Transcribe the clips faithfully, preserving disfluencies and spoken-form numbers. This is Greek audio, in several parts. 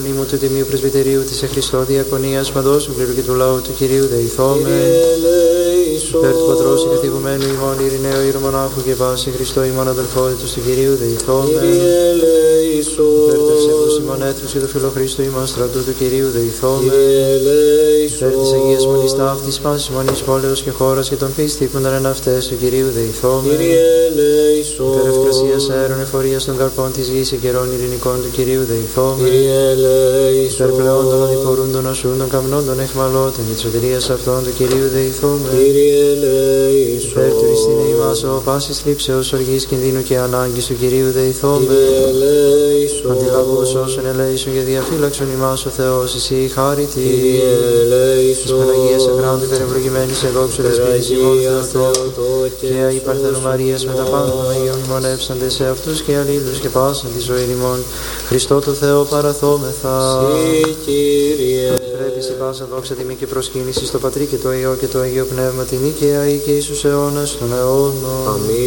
Μνήμου του Τιμίου Πρεσβυτερίου της Χριστό Διακονίας Παντός του κλήρου και του λαού του Κυρίου δεηθώμε. Υπέρ του Πατρός ηγεθηγουμένου ημών ειρηναίου ιερομονάχου και πάση Χριστό ημών αδελφότητος του Κυρίου δεηθώμε. Υπέρ του ευσεβούς ημών έθρους και του φιλοχρίστου ημών στρατού του Κυρίου δεηθώμε. Υπέρ της Αγίας Μονής ταύτης πάσης μονής πόλεως και χώρας και των πίστη που είναι αυτές του Κυρίου δεηθώμε. Υπέρ ευκρασίας αέρων εφορίας των καρπών της γης και καιρών ειρηνικών του Κυρίου δεηθώμε. Υπέρ πλεών των οδηπορούν των οσούν των καμνών των εχμαλώτων και της σωτηρίας αυτών του Κυρίου δεηθώμε. Υπέρ του Χριστίνε ημάς ο πάσης θλίψεως οργής κινδύνου και ανάγκης του Κυρίου δεηθώμε. Αντιλαβούς όσων ελέησον και διαφύλαξον ημάς ο Θεός εσύ χάρητη. Της Παναγίας Ευράντου περευλογημένης εδόξου δεσποινής ημών Θεοτό και η Παρθένου Μαρίας με τα πάντα των Αγίων μνημονεύσαντε σε αυτούς και αλλήλους και πάσαν τη ζωή ημών. Χριστό το Θεό παραθόμεθα. Πρέπει σε πάσα δόξα τιμή και προσκύνηση στο Πατρί και το Υιό και το Αγίο Πνεύμα την νίκαια ή και εις τους αιώνας των αιώνων.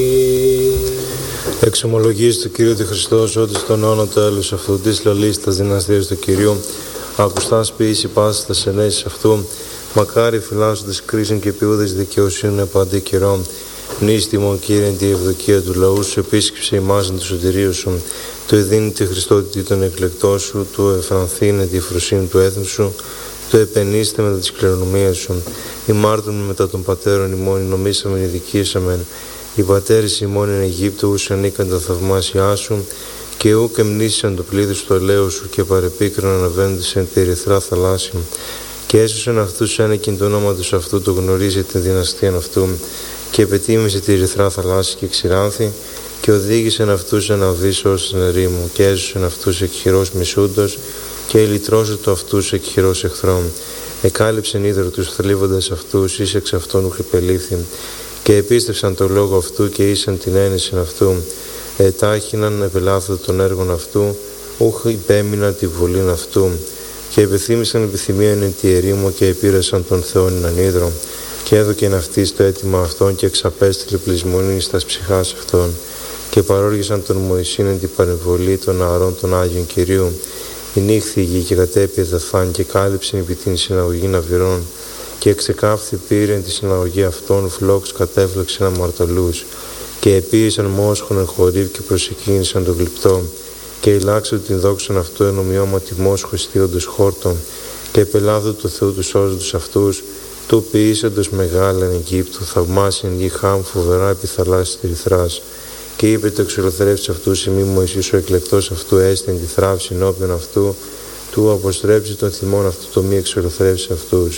Αμήν. Εξομολογείς του Κυρίου τη Χριστός ότι στον αιώνα τέλους αυτού της λαλής τας δυναστείας του Κυρίου ακουστάς ποιήσει πάσης τας ενέσεις αυτού μακάρι φυλάσσοντες κρίσιν και ποιούδες δικαιοσύνη επαντή καιρό. Νίστιμον Κύριε τη ευδοκία του λαού σου επίσκεψε ημάς του σωτηρίου σου, του εδίνει τη Χριστότητα των εκλεκτών σου, του εφρανθήνε τη φροσύνη του έθνου σου, του επενείστε μετά της κληρονομίας σου. Ημάρτων μετά των πατέρων ημών, νομίσαμεν ειδικήσαμεν. Οι πατέρες ημών εν Αιγύπτου ους ανήκαν τα θαυμάσια σου, και ούκ εμνήσισαν το πλήθος του ελαίου σου, και παρεπίκραν αναβαίνοντες εν τη ερυθρά θαλάσσια. Και έσωσαν αυτούς άνεκιν το όνομα τους αυτού, το γνωρίζει την δυναστεία αυτού. Και επετίμησε τη ερυθρά θαλάσσια και ξηράνθη, και οδήγησαν αυτούς αναβείς ως την ερήμου, και έσωσαν αυτούς εκ χειρός μισούντος, και ελυτρώσε το αυτούς εκ χειρός εχθρών. Εκάλυψεν ύδρο τους θλίβοντας αυτούς, εις εξ αυτών ουχ επελήφθη. Και επίστευσαν το λόγο αυτού και ήσαν την ένεση αυτού. Ετάχυναν επελάθω των έργων αυτού, ούχ υπέμειναν τη βουλήν αυτού. Και επιθύμησαν επιθυμίαν εν τη ερήμο και επήρασαν τον Θεόν εν ανίδρο. Και έδωκεν αυτής το αίτημα αυτών και εξαπέστειλε πλεισμονή στας ψυχάς αυτών. Και παρόργησαν τον Μωυσήν εν την παρεμβολή των ααρών των Άγιων Κυρίου. Ηνύχθη η γη και κατέπιε δαθάν και κάλυψεν επί την συναγωγή ναυυρών. Και εξεκάφθη πήρεν τη συναγωγή αυτών, φλόξ κατέφλεξεν αμαρτωλούς. Και επίησαν μόσχον εν χορύβ και προσεκίνησαν τον γλυπτό. Και ηλάξαν την δόξαν αυτού εν ομοιώματι μόσχο εστίοντος χόρτων. Και επελάδου του Θεού του σώζοντος αυτούς, του ποιήσαντος μεγάλα εν Αιγύπτου, θαυμάσιν γη Χάμ φοβερά επί θαλάσσης ερυθράς. Και είπε το εξολοθρεύσει αυτούς ημί Μωυσής ο εκλεκτός αυτού έστειν τη θράψη ενώπιον αυτού, του αποστρέψει τον θυμόν αυτού το μη εξολοθρεύσει αυτούς.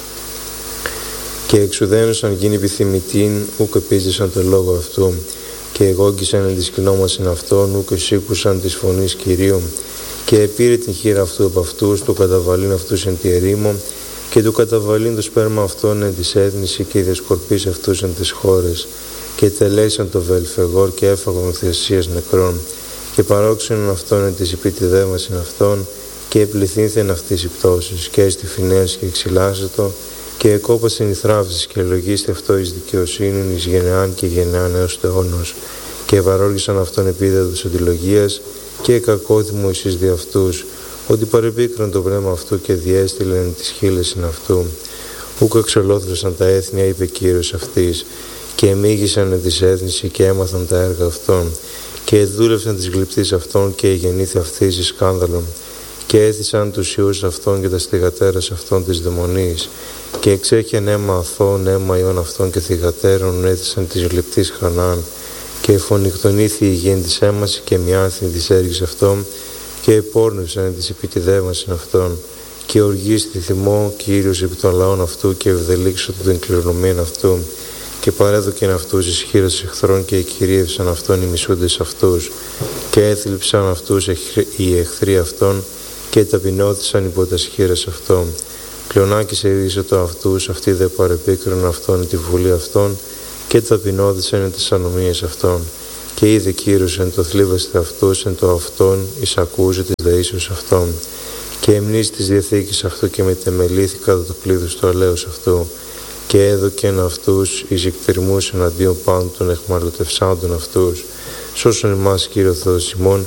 Και εξουδένωσαν γίνει επιθυμητήν, ούκ επίζησαν τον λόγο αυτού. Και εγώγγισαν εν της κοινόμασιν αυτών, ούκ εσήκουσαν της φωνής Κυρίου. Και επήρε την χείρα αυτού από αυτούς, του καταβαλήν αυτούς εν τη ερήμο, και του καταβαλήν το σπέρμα αυτών εν της έθνηση και οι διασκορπείς αυτούς εν τις χώρες. Και τελέσαν το Βελφεγόρ και έφαγον θυσίας νεκρών. Και παρόξενον αυτών εν της υπητιδεύμασιν αυτών, και επληθύνθεν αυτής η πτώσης, και έστι φυνές και εξυλάσσετο, και εκόπασεν οι θράψεις και λογίστη αυτό εις δικαιοσύνην εις γενεάν και γενεάν έως το αιώνος. Και ευαρόργησαν αυτόν επίδεδος αντιλογίας, και κακόθυμο εις δι' αυτούς, ότι παρεπίκραν το πνεύμα αυτού και διέστειλεν τις χείλεσιν αυτού. Ούκ εξολόθρωσαν τα έθνια, είπε Κύριος αυτής, και εμίγησαν εν της έθνηση και έμαθαν τα έργα αυτών. Και εδούλευσαν τις γλυπτής αυτών και γεννήθη αυτής εις σκάνδαλον. Και έθισαν τους ιούς αυτών και τα στιγατέρας αυτών της δαιμονής. Και εξέχεν αίμα αθώων, αίμα ιών αυτών και θυγατέρων έθισαν της γλυπτής Χανάν. Και εφωνικτονήθη η γη της έμαση και μοιάθη της έργης αυτών, και επόρνευσαν της επιτιδεύμασιν αυτών. Και οργίστη θυμό Κύριος επί των λαών αυτού, και ευδελίξω την κληρονομίαν αυτού. Και παρέδοκεν αυτούς εις χείρας εχθρών, και εκυρίευσαν αυτών οι μισούντες αυτούς. Και έθλιψαν αυτούς οι εχθροί αυτών, και ταπεινώθησαν υπό τας χείρας αυτών. Κλεονάκησε ρίσε το αυτούς, αυτοί δε παρεπίκρουν αυτόν τη βουλή αυτών, και ταπεινώθησαν εν τις ανομίες αυτών. Και είδε Κύριος εν το θλίβαστε αυτούς, εν το αυτόν εισακούζε της δεήσεως αυτών. Και εμνείς της διαθήκης αυτού, και μετεμελήθη κατά το πλήθος του αλέους αυτού. Και έδωκεν αυτούς εις εκτιρμούς εναντίον πάντων των εχμαλωτευσάντων αυτούς. Σώσον εμάς Κύριο Θεός ημών,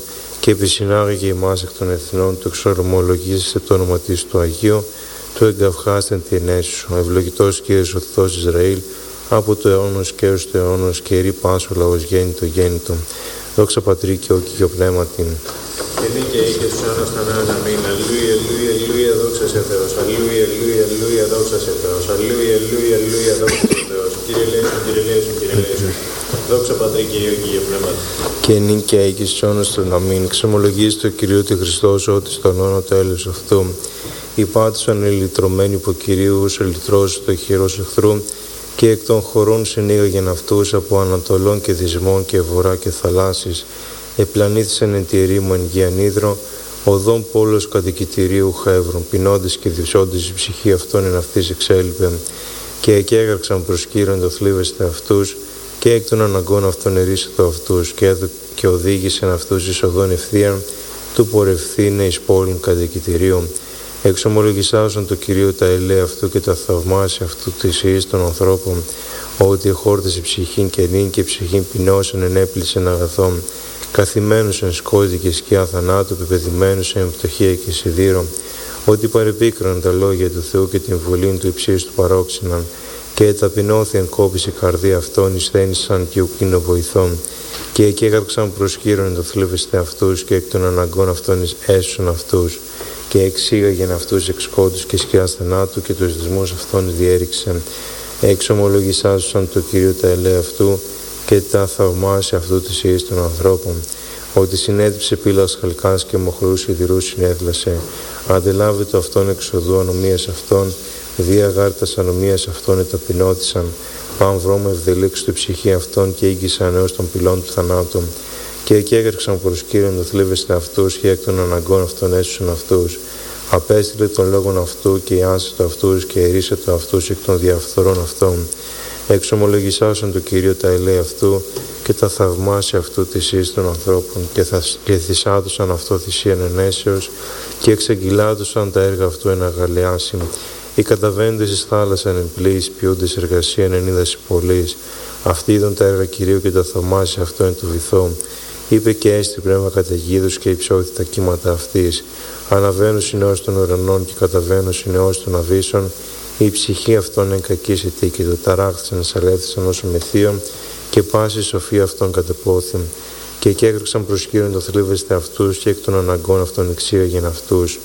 και επισυνάγαγε ημάς εκ των εθνών, του εξορμολογήσεσαι το όνομα της του Αγίου, του εγκαυχάστεν την αίση σου. Ευλογητός Κύριος ο Θεός Ισραήλ, από το αιώνος και έως το αιώνος, και ερεί πάσο λαός γέννητο γέννητο. Δόξα Πατρί και Υιό και Αγίου Πνεύματι. Και νίκαια ή και στους αιώνας των αιώνων. Αμήν. Αλληλούια, αλληλούια, αλληλούια, δόξα σε Θεός. Αλληλούια, αλληλούια, αλληλούια, δόξα σε Θεός. Αλληλούια, αλληλούια, αλληλούια, δόξα σε Θεός. Κύριε ελέησον, Κύριε ελέησον, Κύριε ελέησον. Δόξα Πατρί και Υιό και Αγίου Πνεύματι. Και νίκαια ή και στους αιώνας των αμήν. Ξεμολογείς το Κυρίου τη Χριστός, ότι στον αιώνα τέλος αυτού. Οι πάτησαν ελυτρωμένοι υπό Κυρίου, ελυτρώσει το χειρός εχθρού, και εκ των χωρών συνήγαγεν αυτούς από Ανατολών και Δυσμών και Βορρά και θαλάσσης. Επλανήθησαν εν τη ερήμου εν Γιαννίδρο, οδόν πόλος κατοικητηρίου Χεύρων, πεινώντες και διψώντες η ψυχή αυτών εν αυτής εξέλιπε. Και εκέγαρξαν προς Κύριον το θλίβεστε αυτούς, και εκ των αναγκών αυτών ερίσσετο αυτούς, και, και οδήγησαν αυτούς εις οδόν ευθείαν, του πορευθύνε εις πόλην κατοικητηρίου. Εξομολογησάσαν το Κυρίο τα ελαία αυτού και τα θαυμάσια αυτού της ιής των ανθρώπων, ότι εχόρτασε ψυχήν καινήν και ψυχήν πεινώσαν ενέπλησεν αγαθών, καθημένους εν σκότη και σκιά θανάτου, πεπαιδημένους εν φτωχία και σιδήρο, ότι παρεπίκραν τα λόγια του Θεού και την βουλήν του υψίστου του παρόξυναν, και ταπεινώθη εν κόπηση καρδία αυτών, εισθένησαν και ουκίνο βοηθών, και εκέγαρξαν προς Κύριον το θλίβεστε αυτούς, και εκ των αναγκών αυτών έσωσαν αυτούς, και εξήγαγεν αυτούς εξ σκότους και σκιάς θανάτου, και τους δεσμούς αυτών διέριξε. Εξομολογησάσουσαν το Κύριο τα ελαία αυτού και τα θαυμάσια αυτού της ιής των ανθρώπων, ότι συνέτριψε πύλας χαλκάς και μοχλούς σιδηρούς συνέδλασε. Αντελάβει το αυτόν εξοδού ανομίας αυτών, δια γάρτας ανομίας αυτών εταπεινώτησαν. Παν βρώμα ευδελίξ του ψυχή αυτών, και ήγησαν έως των πυλών του θανάτου. Και εκέγερξαν προς Κύριον το θλίβεστε αυτούς, και εκ των αναγκών αυτών έσωσαν αυτούς. Απέστειλε των λόγων αυτού και ιάσσετο αυτούς, και ερίσσετο αυτούς εκ των διαφθορών αυτών. Εξομολογησάσαν το Κύριο τα ελαία αυτού και τα θαυμάσια αυτού της ιής των ανθρώπων, και, θα, και θυσάδουσαν αυτό θυσίαν ενέσεως, και εξαγγυλάδουσαν τα έργα αυτού εν αγαλιάσιμ. Οι καταβαίνοντες εις θάλασσαν εν πλοίης, ποιούντες εργασίαν εν είδαση πολλής. Αυτοί είδαν τα έργα Κυρίου και τα θαυμάσια αυτό εν του βυθό. Είπε και έστι πνεύμα καταιγίδους, και υψώθη τα κύματα αυτής. Αναβαίνουν συνεώς των ουρανών και καταβαίνουν συνεώς των αβύσσων. Η ψυχή αυτών εν κακής ετίκητο, ταράχθησαν, σαλεύθησαν όσο μεθύων, και πάση η σοφία αυτών κατεπόθη. Και εκέγραξαν προς Κύριον το θλίβεστε αυτούς, και εκ των αναγκών αυτών εξήγαγεν αυτούς.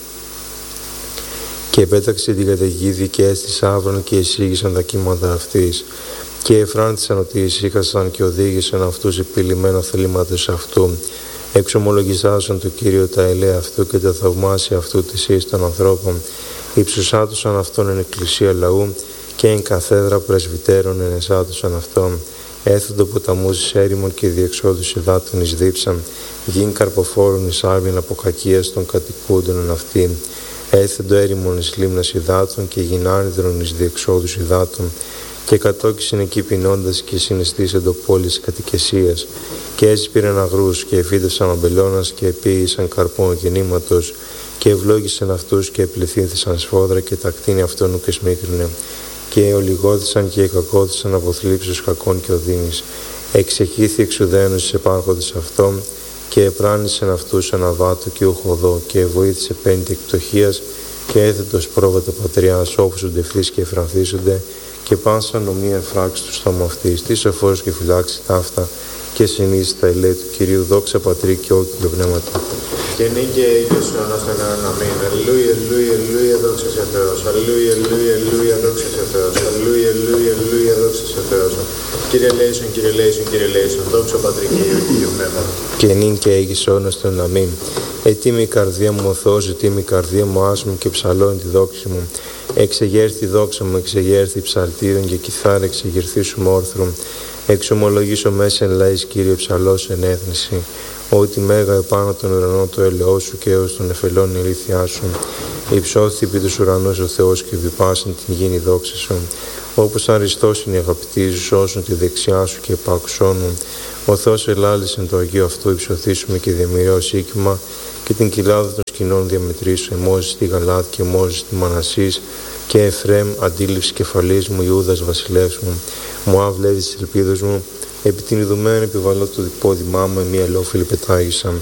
Και επέταξε την καταιγίδη και έστησε αύρον, και εισήγησαν τα κύματα αυτής. Και εφράντησαν ότι ησύχασαν και οδήγησαν αυτούς επιλυμμένα θελήματος αυτού. Εξομολογησάσαν το Κύριο τα ελαία αυτού και τα θαυμάσια αυτού της ιής των ανθρώπων. Υψωσάτουσαν αυτόν εν εκκλησία λαού, και εν καθέδρα πρεσβυτέρων εν εσάτουσαν αυτόν. Έθετο ποταμούς εις έρημον, και διεξόδους υδάτων εις δίψαν. Γιν καρποφόρων εις άρμην από κακίας των κατοικούντων εν αυτήν. Έθετο έρημον εις λίμνας υδάτων, και γινάριδρον εις διεξόδους υδάτων. Και κατόκισεν εκεί πεινώντας, και συναισθήσεν το πόλης κατοικεσίας. Και έσπηραν αγρούς, και εφύτευσαν αμπελώνας, και επίησαν καρπών γεννήματος, και ευλόγησαν αυτούς, και επληθύνθησαν σφόδρα, και τα κτίνη αυτών ουκ εσμίκρινε. Και ολιγώθησαν και εκακώθησαν από θλίψους κακών και οδύνης. Εξεχήθη εξουδένους εις επάρχοντες αυτών, και επράνησαν αυτούς αναβάτω και ουχοδό, και βοήθησε πέντε εκτοχίας, και έθετος πρόβατα πατριάς, όφουσονται ευθύς και εφρανθίσονται, και πάσα νομία εφράξει του στόμα αυτής. Τι σοφός και φυλάξει ταύτα, και συνείσει τα ελέη του Κυρίου. Δόξα Πατρί και Υιό και Πνεύματι. Και νίκαια ή και στους αιώνας των αιώνων. Αμήν. Αλληλούια, αλληλούια, αλληλούια, δόξα σε Θεός. Αλληλούια, αλληλούια, αλληλούια, δόξα σε Θεός. Αλληλούια, αλληλούια, αλληλούια, δόξα σε Θεός. Κύριε ελέησον, Κύριε ελέησον, Κύριε ελέησον. Δόξα Πατρί και Υιό και Αγίου Πνεύματι. Και νίκαια ή και στους αιώνας των αμήν. Ετοίμη η καρδία μου ο Θεός, ετοίμη η καρδία μου άσμου, και ψαλώνει τη δόξη μου. Εξεγέρθη δόξα μου, εξεγέρθη ψαλτήρων, και κιθάρα εξεγερθήσου όρθρου. Εξομολογήσω μέσα εν λαής, Κύριε, ψαλός εν έθνηση. Ότι μέγα επάνω των ουρανών το έλεό σου, και έως των εφελών η ηλίθειά σου. Υψώθη επί τους ουρανούς ο Θεός, και επιπάσιν την γήνη δόξα σου. Όπως αριστός είναι οι αγαπητοί σου, σώσουν τη δεξιά σου και επαξώνουν. Ο Θεός ελάλησεν το Αγίο αυτού, υψωθήσουμε και διαμοιραιός οίκημα, και την κοιλάδα των σκηνών διαμετρήσου. Εμόζης τη Γαλάτη και Εμόζης τη Μανασής, και Εφραίμ αντίληψη κεφαλής μου, Ιούδας βασιλεύς μου. Μωάβ βλέβης της ελπίδος μου, επί την ιδουμένη επιβαλώ το διπόδημά μου, μία ελόφιλη πετάγησαν.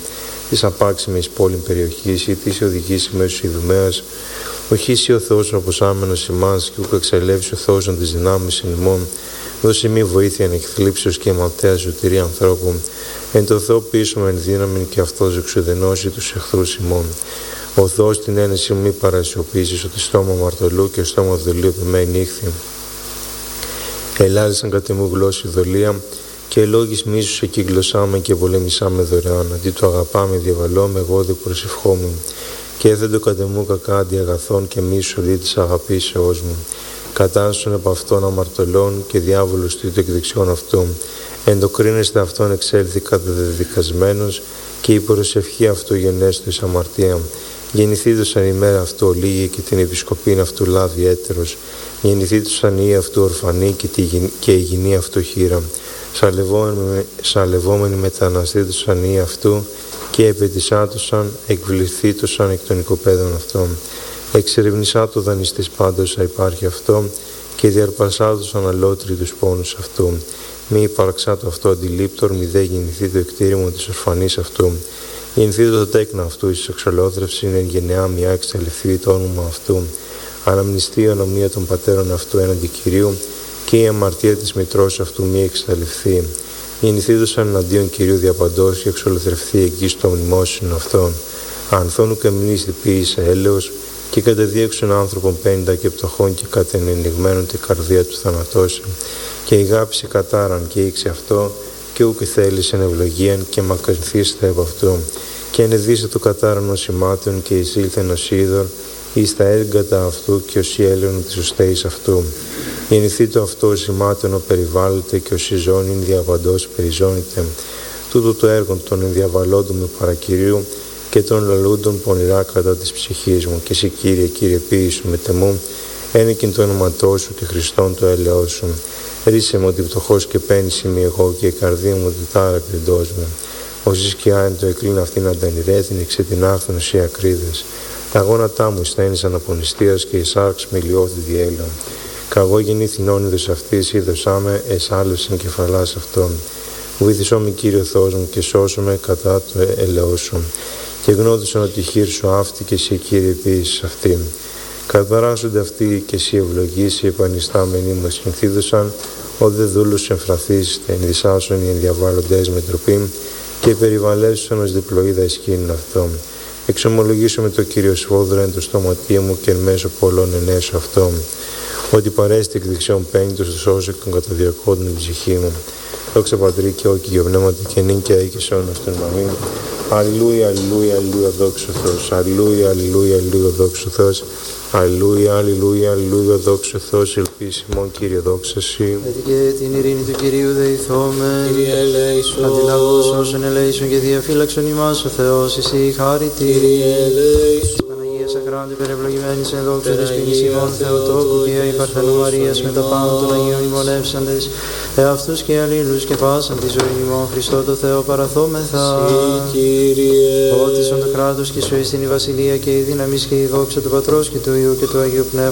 της απάξιμης πόλην περιοχής, ή της οδηγήσει μέσω Ιδουμαίας, οχήσει ο Θεός όπως άμενος ημάς, και ούκ εξελεύσει ο Θεός των της δυνάμεις εν ημών, δώσε μη βοήθεια εν εκθλίψεως και ματέα σωτηρία ανθρώπου, εν το Θεό πίσω εν δύναμη και αυτός εξουδενώσει τους εχθρούς ημών. Ο Θεός την ένεση μη παρασιωπήσεις, ότι στόμα μαρτωλού και στόμα δολίου με νύχθη. Ελάλησαν κατ' εμού γλώσση δολία, και λόγης μίσους εκύκλωσάμε και πολεμησάμε δωρεάν. Αντί το αγαπάμε, διαβαλώμε, εγώ δε προσευχόμουν. Και έθεντο κατ' εμού κακά αντιαγαθών και μίσους αντί της αγαπήσεώς μου. Κατάσουν από αυτόν αμαρτωλών και διάβολος τρίτο εκ δεξιών αυτού. Εντοκρίνεστε αυτόν εξέλθει καταδεδικασμένος, και η προσευχή αυτού γενέστο εις αμαρτία. Γεννηθείτε σαν ημέρα αυτού ολίγη, και την επισκοπήν αυτού λάβει έτερος. Γεννηθείτε σαν η αυτού ορφανή, και, τη, και η γυνή αυτού χείρα. Σαλευόμενοι μεταναστείτε σαν η αυτού, και επετισάτωσαν, εκβληθήτωσαν εκ των οικοπαίδων αυτών. Εξερευνησά το δανειστής πάντως θα υπάρχει αυτό, και διαρπασάτωσαν αλότρι τους πόνους αυτού. Μη υπαρξά το αυτό αντιλήπτορ, μη δε γεννηθεί το εκτήριμο της ορφανής αυτού. Γεννηθεί το τέκνα αυτού εις εξολόθρευση, εν γενεά μια εξελιχθεί το όνομα αυτού. Αναμνηστεί η ονομία των πατέρων αυτού έναντι Κυρίου, και η αμαρτία της μητρός αυτού μη εξαλειφθεί. Γεννηθεί το σαν εναντίον Κυρίου διαπαντός, και εξολοθρευθεί εκεί στο μνημόσυνο αυτών. Ανθώνου και μνήστη ποιήσε έλεος, και κατεδίωξον άνθρωπον πέντα και πτωχών, και κατενενιγμένον την καρδία του θανατώσει. Και ηγάψει κατάραν και ήξε αυτό, και ούκ θέλησεν ευλογίαν, και μακρυνθήστε από αυτού. Και ενεδίσε το κατάραν ως ημάτων, και εισήλθεν ως είδωρ, εις τα έγκατα αυτού, και ως η έλεον της ουστέης αυτού. Γεννηθεί το αυτό ως ημάτων ο περιβάλλεται, και ως η ζώνη διαβαντός περιζώνεται. Τούτο το έργο των ενδιαβαλλόντων με παρακυρίου, και των λαλούντων πονηρά κατά της ψυχής μου. Και εσύ, Κύριε, Κύριε, ποιήσου με τεμού, ένικην το όνοματό σου και Χριστόν το έλεος σου. Ρίσε μου ότι φτωχός και πένης είμαι εγώ, και η καρδία μου τη τάρα κρυντός με. Όσοι σκιά εν το εκλήν αυτήν αντανηρέθην, εξ την άρθρον εσύ ακρίδες. Τα γόνατά μου στένησαν από νηστείας, και η σάρξ με λιώθη διέλα. Καγώ γεννήθην όνειδος αυτής, είδωσάμε εσ άλλος εγκεφαλάς αυτών. Βοήθησό με, Κύριο Θεός μου, και σώσω με κατά το έλεος σου. Και γνώδησαν ότι χείρ σου αυτή, και εσύ, Κύριε, ποιήσεις αυτή. Καταράσσονται αυτοί, και εσύ ευλογήσει, επανιστάμενοι μας συνθίδωσαν, ο δε δούλους εμφραθείς, ενδυσάσουν οι ενδιαβάλλοντες με τροπή, και περιβαλέσουσαν ως διπλοίδα ισκήνην αυτών. Εξομολογήσω με το Κύριο σφόδρα εν το στόματί μου, και εν μέσω πολλών ενέσω αυτών. Ότι παρέστη εκ δεξιών πέγγιτος του σώσου εκ των καταδιακόντων την ψυχή μου. Δόξα Πατρί και όκη και πνεύματι και νυν και αεί και σ' αιώνας των αμήν. Αλληλούια, αλληλούια, αλληλούια, δόξα ο Θεός. Αλληλούια, αλληλούια, αλληλούια, δόξα ο Θεός. Αλληλούια, αλληλούια, αλληλούια, δόξα ο Θεός. Ελπίσιμον, Κύριε, δόξα Συ. Έτσι και την ειρήνη του Κυρίου δεηθώμεν. Κύριε ελέησον. Αντιλαβώς όσων ελέησον και διαφύλαξον ημάς ο Θεός, εσύ χάρητη. Κύριε ελέησον. Παναγίας Ακράντη, περιευλογημένης εν δόξα της ποινής ημών Θεοτόκου, και η Παρθένου Μαρίας με τα πάνω των Αγίων ημωνεύσαντες, εαυτούς και αλλήλους και πάσαν τη ζωή ημών Χριστό το Θεό παραθόμεθα. Συ, Κύριε. Ότι στον το κράτος και σου εις την η βασιλεία και η δύναμις και η δόξα του Πατρός και του Υιού και του Αγίου Πνεύματος.